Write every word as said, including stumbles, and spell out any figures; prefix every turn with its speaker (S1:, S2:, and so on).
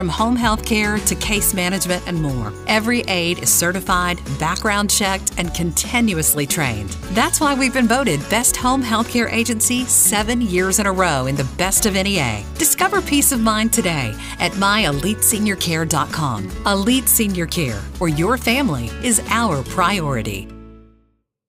S1: From home health care to case management and more, every aide is certified, background checked, and continuously trained. That's why we've been voted Best Home Healthcare Agency seven years in a row in the Best of N E A. Discover peace of mind today at my elite senior care dot com. Elite Senior Care, where your family is our priority.